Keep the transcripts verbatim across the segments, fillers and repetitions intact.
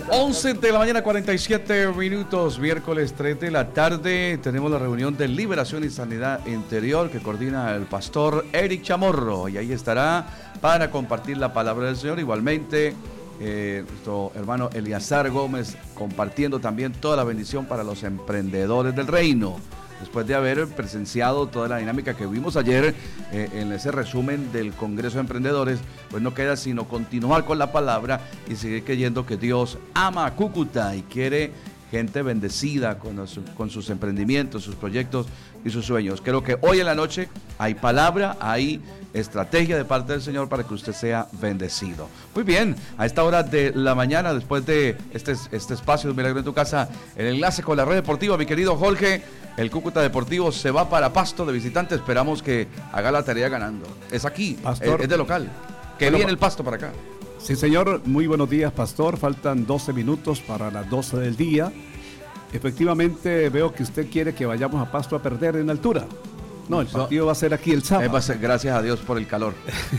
once de la mañana, cuarenta y siete minutos, miércoles tres de la tarde. Tenemos la reunión de Liberación y Sanidad Interior que coordina el pastor Eric Chamorro. Y ahí estará para compartir la palabra del Señor. Igualmente, eh, nuestro hermano Eliazar Gómez compartiendo también toda la bendición para los emprendedores del reino. Después de haber presenciado toda la dinámica que vimos ayer eh, en ese resumen del Congreso de Emprendedores, pues no queda sino continuar con la palabra y seguir creyendo que Dios ama a Cúcuta y quiere gente bendecida con, los, con sus emprendimientos, sus proyectos y sus sueños. Creo que hoy en la noche hay palabra, hay estrategia de parte del Señor para que usted sea bendecido. Muy bien, a esta hora de la mañana, después de este, este espacio de Un Milagro en tu Casa, el enlace con la red deportiva, mi querido Jorge. El Cúcuta Deportivo se va para Pasto de visitante. Esperamos que haga la tarea ganando. Es aquí, Pastor, es, es de local. Que bueno, viene el Pasto para acá. Sí, señor. Muy buenos días, Pastor. Faltan doce minutos para las doce del día. Efectivamente, veo que usted quiere que vayamos a Pasto a perder en altura. No, el partido va a ser aquí el sábado. Va a ser, gracias a Dios por el calor.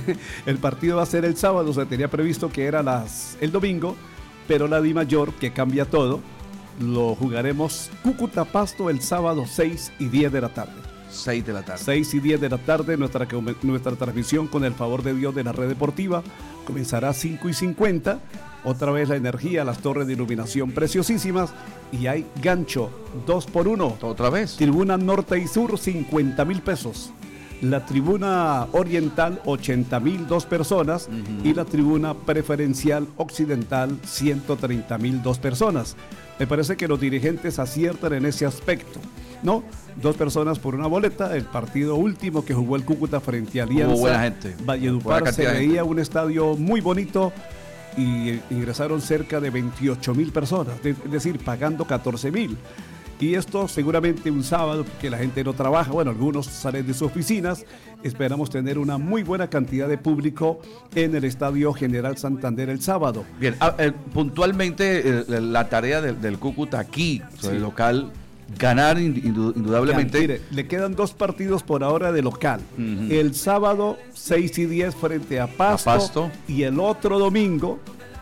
El partido va a ser el sábado. Se tenía previsto que era las, el domingo, pero la Dimayor, que cambia todo, lo jugaremos Cúcuta Pasto el sábado seis y diez de la tarde. seis de la tarde. seis y diez de la tarde, nuestra, nuestra transmisión con el favor de Dios de la red deportiva comenzará a cinco y cincuenta. Otra vez la energía, las torres de iluminación preciosísimas y hay gancho dos por uno. Otra vez. Tribuna norte y sur, cincuenta mil pesos. La tribuna oriental, ochenta mil, dos personas. Uh-huh. Y la tribuna preferencial occidental, ciento treinta mil, dos personas. Me parece que los dirigentes aciertan en ese aspecto, ¿no? Dos personas por una boleta. El partido último que jugó el Cúcuta frente a Alianza, hubo buena gente. Valledupar, se veía un estadio muy bonito y ingresaron cerca de veintiocho mil personas, es decir, pagando catorce mil. Y esto seguramente un sábado, porque la gente no trabaja, bueno, algunos salen de sus oficinas. Esperamos tener una muy buena cantidad de público en el Estadio General Santander el sábado. Bien, eh, puntualmente eh, la tarea del, del Cúcuta aquí, sí, el local, ganar indudablemente. Mire, le quedan dos partidos por ahora de local. Uh-huh. El sábado seis y diez frente a Pasto, a Pasto y el otro domingo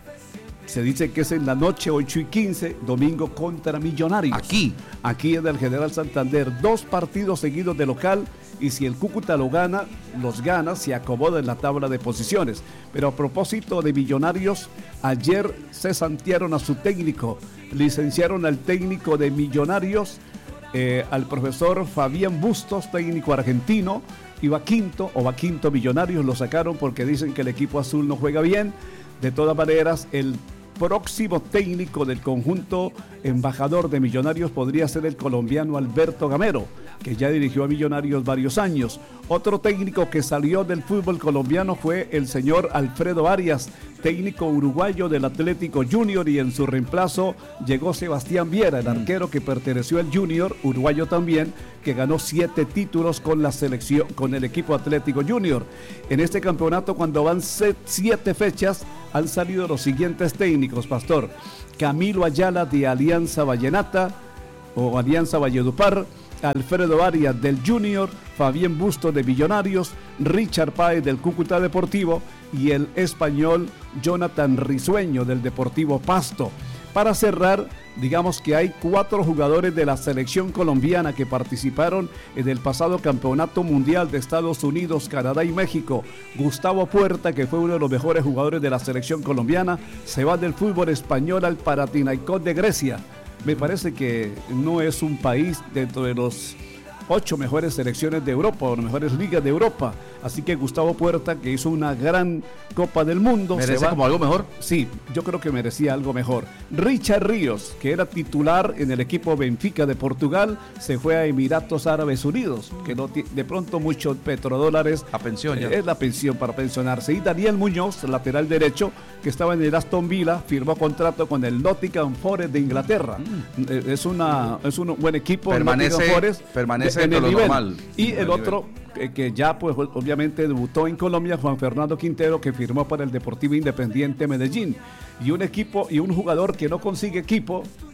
se dice que es en la noche, ocho y quince, domingo contra Millonarios. Aquí. Aquí en el General Santander, dos partidos seguidos de local, y si el Cúcuta lo gana, los gana, se acomoda en la tabla de posiciones. Pero a propósito de Millonarios, ayer se santearon a su técnico, licenciaron al técnico de Millonarios, eh, al profesor Fabián Bustos, técnico argentino, iba quinto, o va quinto Millonarios, lo sacaron porque dicen que el equipo azul no juega bien. De todas maneras, el próximo técnico del conjunto embajador de Millonarios podría ser el colombiano Alberto Gamero, que ya dirigió a Millonarios varios años. Otro técnico que salió del fútbol colombiano fue el señor Alfredo Arias, técnico uruguayo del Atlético Junior, y en su reemplazo llegó Sebastián Viera, el arquero que perteneció al Junior, uruguayo también, que ganó siete títulos con la selección, con el equipo Atlético Junior. En este campeonato, cuando van siete fechas, han salido los siguientes técnicos, Pastor: Camilo Ayala de Alianza Vallenata o Alianza Valledupar, Alfredo Arias del Junior, Fabián Bustos de Millonarios, Richard Páez del Cúcuta Deportivo y el español Jonathan Risueño del Deportivo Pasto. Para cerrar, digamos que hay cuatro jugadores de la selección colombiana que participaron en el pasado Campeonato Mundial de Estados Unidos, Canadá y México. Gustavo Puerta, que fue uno de los mejores jugadores de la selección colombiana, se va del fútbol español al Panathinaikos de Grecia. Me parece que no es un país dentro de los ocho mejores selecciones de Europa o las mejores ligas de Europa. Así que Gustavo Puerta, que hizo una gran Copa del Mundo, ¿merece se va como algo mejor? Sí, yo creo que merecía algo mejor. Richard Ríos, que era titular en el equipo Benfica de Portugal, se fue a Emiratos Árabes Unidos, que no t- de pronto muchos petrodólares. A pensión ya. Eh, es la pensión para pensionarse. Y Daniel Muñoz, lateral derecho, que estaba en el Aston Villa, firmó contrato con el Nottingham Forest de Inglaterra. Mm. Eh, es, una, es un buen equipo. Permanece, Forest, permanece de, en en el lo nivel. normal. Y el otro, eh, que ya pues obviamente debutó en Colombia, Juan Fernando Quintero, que firmó para el Deportivo Independiente Medellín. Y un equipo y un jugador que no consigue equipo,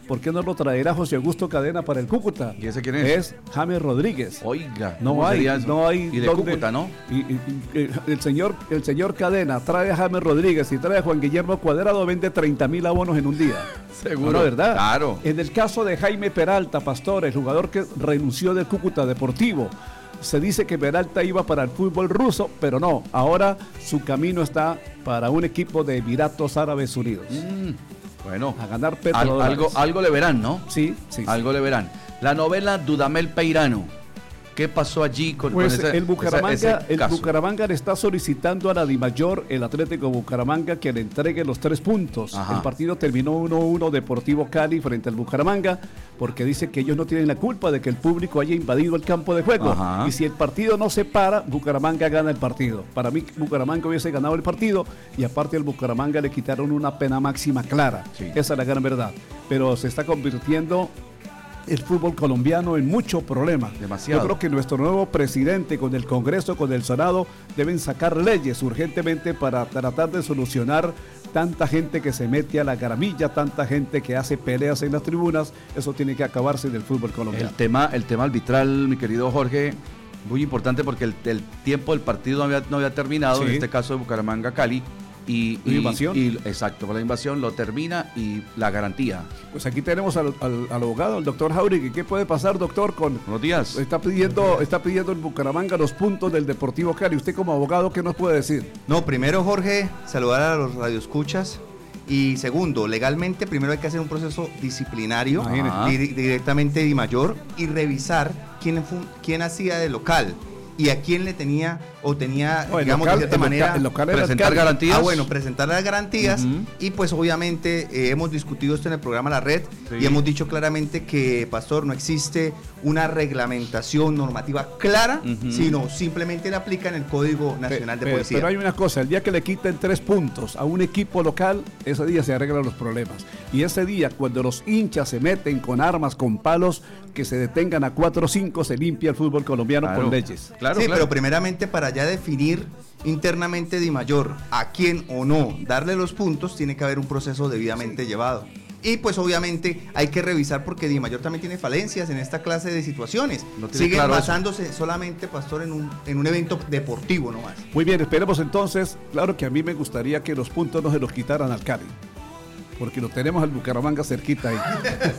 ¿por qué no lo traerá José Augusto Cadena para el Cúcuta? ¿Y ese quién es? Es James Rodríguez. Oiga, no hay, no hay. Y de donde, Cúcuta, ¿no? Y, y, y, el señor, el señor Cadena trae a James Rodríguez y trae a Juan Guillermo Cuadrado, vende treinta mil abonos en un día. Seguro, no, ¿verdad? Claro. En el caso de Jaime Peralta, Pastor, el jugador que renunció del Cúcuta Deportivo, se dice que Peralta iba para el fútbol ruso, pero no, ahora su camino está para un equipo de Emiratos Árabes Unidos. Mm, bueno, a ganar petrodólares. Al, algo, algo le verán, ¿no? Sí, sí. Algo sí. le verán. La novela Dudamel Peirano. ¿Qué pasó allí con, pues con ese, el Bucaramanga, ese, ese el Bucaramanga le está solicitando a la Dimayor, el Atlético Bucaramanga, que le entregue los tres puntos. Ajá. El partido terminó uno uno Deportivo Cali frente al Bucaramanga, porque dice que ellos no tienen la culpa de que el público haya invadido el campo de juego. Ajá. Y si el partido no se para, Bucaramanga gana el partido. Para mí, Bucaramanga hubiese ganado el partido y aparte al Bucaramanga le quitaron una pena máxima clara. Sí. Esa es la gran verdad. Pero se está convirtiendo el fútbol colombiano en mucho problema. Demasiado. Yo creo que nuestro nuevo presidente con el Congreso, con el Senado, deben sacar leyes urgentemente para tratar de solucionar tanta gente que se mete a la garamilla, tanta gente que hace peleas en las tribunas. Eso tiene que acabarse del fútbol colombiano. El tema, el tema arbitral, mi querido Jorge, muy importante porque el, el tiempo del partido no había, no había terminado, sí. En este caso de Bucaramanga-Cali. Y, y, invasión. Y, exacto, con la invasión lo termina y la garantía. Pues aquí tenemos al, al, al abogado, el doctor Jauregui. ¿Qué puede pasar, doctor? Con, Buenos días. Está pidiendo, está pidiendo en Bucaramanga los puntos del Deportivo Cali. Usted como abogado, ¿qué nos puede decir? No, primero, Jorge, saludar a los radioescuchas. Y segundo, legalmente, primero hay que hacer un proceso disciplinario di, directamente de Dimayor y revisar quién, fue, quién hacía de local. Y a quién le tenía o tenía, no, digamos, local, de cierta manera, local, local presentar garantías. Ah, bueno, presentar las garantías. Uh-huh. Y pues obviamente eh, hemos discutido esto en el programa La Red, sí. Y hemos dicho claramente que, Pastor, no existe una reglamentación normativa clara, uh-huh. Sino simplemente la aplica en el Código Nacional pero, de Policía. Pero hay una cosa, el día que le quiten tres puntos a un equipo local, ese día se arreglan los problemas. Y ese día, cuando los hinchas se meten con armas, con palos, que se detengan a cuatro o cinco, se limpia el fútbol colombiano, claro, con leyes. Claro, sí, claro. Pero primeramente para ya definir internamente Dimayor a quién o no darle los puntos, tiene que haber un proceso debidamente sí. llevado. Y pues obviamente hay que revisar porque Dimayor también tiene falencias en esta clase de situaciones. No siguen claro basándose eso. solamente, Pastor, en un, en un evento deportivo nomás. Muy bien, esperemos entonces. Claro que a mí me gustaría que los puntos no se los quitaran al Cali, porque lo tenemos al Bucaramanga cerquita ahí.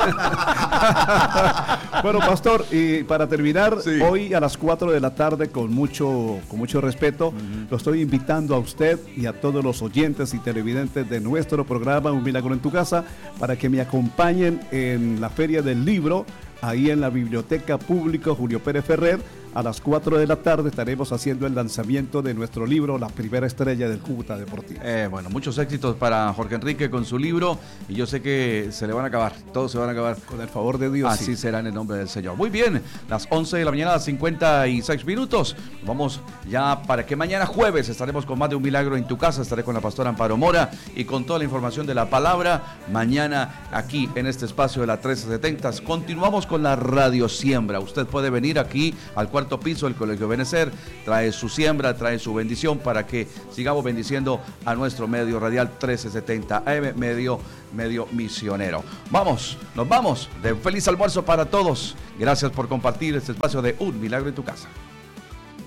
Bueno, Pastor, y para terminar, sí. Hoy a las cuatro de la tarde, con mucho, con mucho respeto, uh-huh. Lo estoy invitando a usted y a todos los oyentes y televidentes de nuestro programa Un Milagro en tu Casa, para que me acompañen en la Feria del Libro, ahí en la Biblioteca Pública Julio Pérez Ferrer. A las cuatro de la tarde estaremos haciendo el lanzamiento de nuestro libro, La Primera Estrella del Cúcuta Deportivo. Eh, bueno, muchos éxitos para Jorge Enrique con su libro, y yo sé que se le van a acabar, todos se van a acabar. Con el favor de Dios. Así sí. será en el nombre del Señor. Muy bien, las once de la mañana, cincuenta y seis minutos. Vamos ya para que mañana jueves estaremos con más de Un Milagro en tu Casa. Estaré con la pastora Amparo Mora y con toda la información de la palabra. Mañana aquí en este espacio de la trece setenta. Continuamos con la Radio Siembra. Usted puede venir aquí al cuarto piso del Colegio Benecer, trae su siembra, trae su bendición para que sigamos bendiciendo a nuestro medio radial trece setenta A M, medio, medio misionero. Vamos, nos vamos. De feliz almuerzo para todos. Gracias por compartir este espacio de Un Milagro en tu Casa.